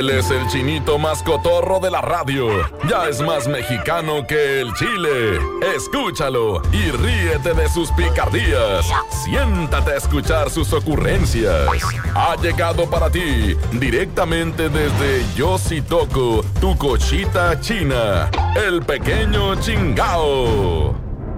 Él es el chinito más cotorro de la radio. Ya es más mexicano que el chile. Escúchalo y ríete de sus picardías. Siéntate a escuchar sus ocurrencias. Ha llegado para ti, directamente desde Yo Sí Toco, tu cochita china, el pequeño Chingao.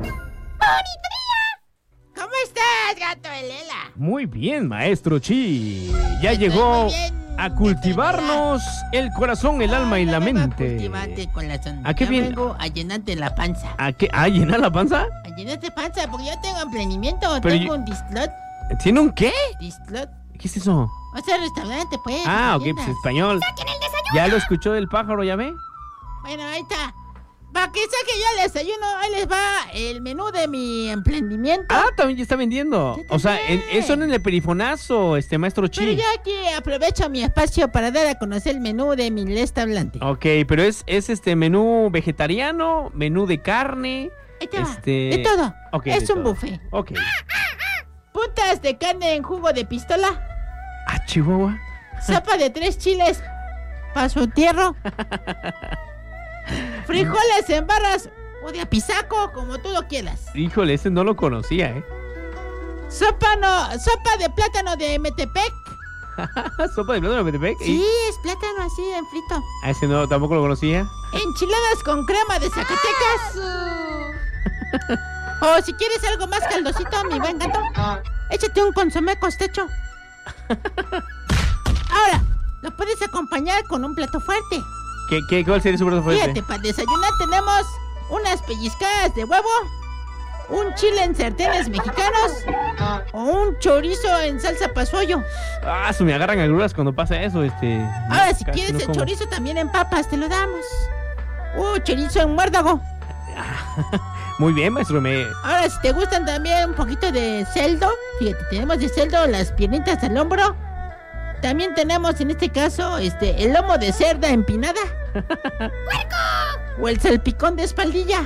¿Cómo estás, gato de Lela? Muy bien, maestro Chi. Ya llegó a cultivarnos el corazón, el alma y la mente. Cultivarte corazón. ¿A qué Yo viene? vengo a llenarte la panza. ¿A qué? ¿A llenar la panza? A llenarte panza, porque yo tengo emprendimiento. Pero Tengo yo- un dislot. ¿Tiene un qué? Dislot. ¿Qué es eso? O sea, restaurante, pues. Ah, ok, tiendas. pues español. ¿Ya lo escuchó del pájaro, ya ve? Bueno, ahí está. Para que saque yo el desayuno, ahí les va el menú de mi emprendimiento. Ah, también ya está vendiendo. Sí, O sea, también. eso en el perifonazo, maestro Pero Chi. yo aquí aprovecho mi espacio para dar a conocer el menú de mi restaurante. Ok, pero es menú vegetariano, menú de carne. Ahí te va. este- De todo. Ok, Es de un todo. buffet. Ok. Puntas de carne en jugo de pistola. Ah, Chihuahua. Sopa de 3 chiles para su entierro. Frijoles en barras o de apisaco, como tú lo quieras. Híjole, ese no lo conocía, ¿eh? Sopa de plátano de Metepec. ¿Sopa de plátano de Metepec? Sí, es plátano así en frito. Ah, ese no, tampoco lo conocía. Enchiladas con crema de Zacatecas. O si quieres algo más caldosito, mi buen gato, échate un consomé costecho. Ahora, lo puedes acompañar con un plato fuerte. ¿Cuál sería su plato fuerte? Fíjate, para desayunar tenemos unas pellizcadas de huevo, un chile en sartenes mexicanos o un chorizo en salsa pasoyo. Ah, se me agarran agruras cuando pasa eso, Ahora, si casi quieres no el como. chorizo también en papas, te lo damos. Chorizo en muérdago. Muy bien, maestro, Ahora, si te gustan también un poquito de celdo, fíjate, tenemos de celdo las piernitas al hombro. También tenemos en este caso el lomo de cerda empinada. ¡Puerco! O el salpicón de espaldilla.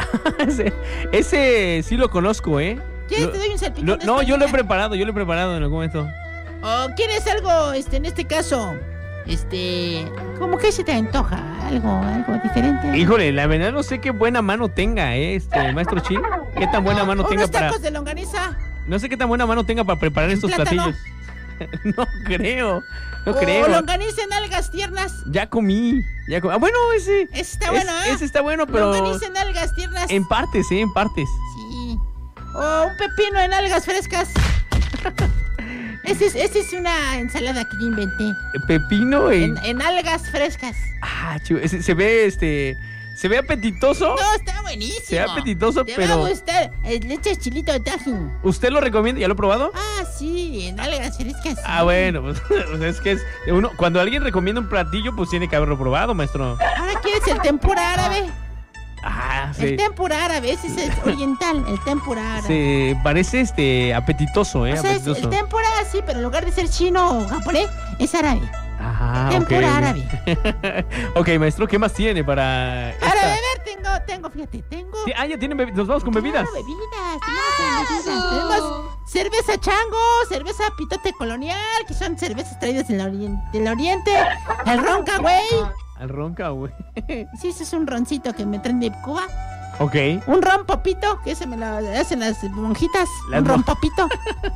ese sí lo conozco, ¿eh? ¿Quieres te doy un salpicón de espaldilla? No, yo lo he preparado en algún momento. ¿O quieres algo, en este caso, ¿cómo que se te antoja? Algo diferente. Híjole, la verdad no sé qué buena mano tenga, maestro Chi. ¿Qué tan buena mano tenga Unos para...? tacos de longaniza. No sé qué tan buena mano tenga para preparar estos Plátano. platillos. No creo. O longaniza en algas tiernas. Ya comí. Ah, bueno, ese... Ese está bueno, ¿eh? Ese está bueno, pero... Longaniza en algas tiernas. En partes, en partes. Sí. O un pepino en algas frescas. Esa es una ensalada que yo inventé. Pepino En algas frescas. Ah, chivo, se ve apetitoso. No, está buenísimo. Se ve apetitoso, Te pero... va a gustar. Le echas chilito de tajín. ¿Usted lo recomienda? ¿Ya lo he probado? Ah, sí, en algas frescas. Sí. Ah, bueno, pues es que cuando alguien recomienda un platillo, pues tiene que haberlo probado, maestro. Ahora quieres el tempura árabe. Ah, sí. El tempura árabe, ese es el oriental, el tempura árabe. Se parece apetitoso, O sea, es apetitoso. el tempura sí, pero en lugar de ser chino o japonés, es árabe. Ajá, Tempura ok. árabe. Ok, maestro, ¿qué más tiene para Para esta? beber tengo, fíjate, tengo... Sí, ya tienen nos vamos con bebidas. Claro, tenemos cerveza chango, cerveza pitote colonial, que son cervezas traídas del oriente, el ronca, güey. Al ronca, güey. Sí, ese es un roncito que me traen de Cuba. Ok. Un ron popito, que ese me lo hacen las monjitas. Las un ron popito.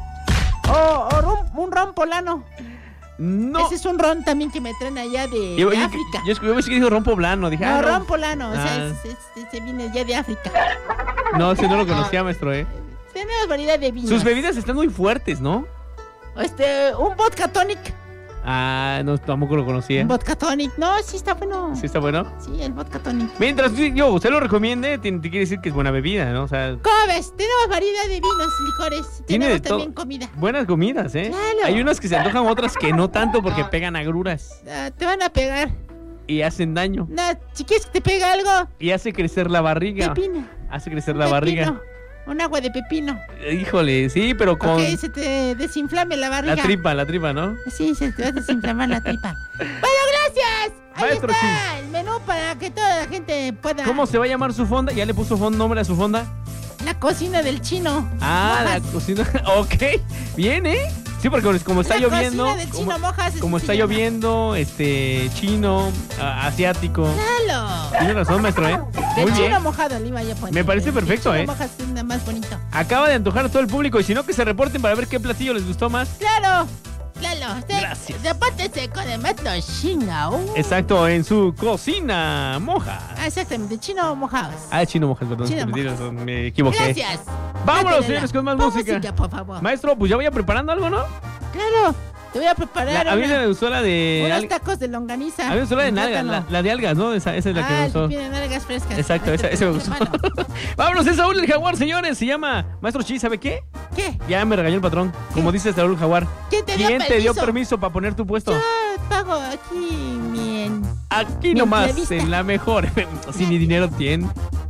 Un ron polano. No. Ese es un ron también que me traen allá de África. Yo pensé que dijo ron poblano. Dije, No, no. ron polano, o sea, Ah. ese viene ya de África. No, ese no lo conocía, maestro, Tenemos variedad de vinos. Sus bebidas están muy fuertes, ¿no? Un vodka tonic. Ah, no, tampoco lo conocía. Un vodka tonic. No, sí está bueno. ¿Sí está bueno? Sí, el vodka tonic. Mientras usted lo recomiende, te quiere decir que es buena bebida, ¿no? O sea, ¿Cómo ves? Tenemos variedad de vinos, licores. Tiene Tenemos de también todo. comida. buenas comidas, ¿eh? Claro. Hay unas que se antojan, otras que no tanto porque pegan agruras Te van a pegar. y hacen daño. No, si quieres que te pegue algo, Y hace crecer la barriga. pepino. Hace crecer la Pepino. barriga. Un agua de pepino. Híjole, sí, pero con Que se te desinflame la barriga. la tripa, ¿no? Sí, se te va a desinflamar la tripa. Bueno, gracias. Ahí Maestro está el menú para que toda la gente pueda... ¿Cómo se va a llamar su fonda? ¿Ya le puso nombre a su fonda? La cocina del chino. Ah, Mojas. la cocina. Ok, bien, ¿eh? Sí, porque como está lloviendo, cocina del Chino Mojas, como está lloviendo, chino, asiático. ¡Claro! Tiene razón, maestro, ¿eh? Del Muy bien. Chino Mojado le iba yo a poner. Me parece perfecto, El Chino Mojas es nada más bonito. Acaba de antojar a todo el público y si no, que se reporten para ver qué platillo les gustó más. ¡Claro! Gracias. Repórtese con el maestro Chino. Exacto, en su cocina moja. Exactamente, Chino Mojados. Chino mojas, perdón. Chino Tienes Mojas. razón, me equivoqué. Gracias. Vámonos, Métele señores, con más pon música. por favor. Maestro, pues ya vaya preparando algo, ¿no? Claro, te voy a preparar A mí me gustó la de... unos tacos de longaniza. A mí me gustó la de con nalgas, plátano. la de algas, ¿no? Esa es la que me gustó. El pipí de nalgas frescas. Exacto, ese me gustó. Vámonos, es Saúl el Jaguar, señores. Se llama Maestro Chi, ¿sabe qué? ¿Qué? Ya me regañó el patrón. Como dice Saúl el Jaguar. ¿Quién te dio permiso para poner tu puesto? Yo pago aquí mi Aquí mi nomás, entrevista. en la mejor. Si ni dinero tiene.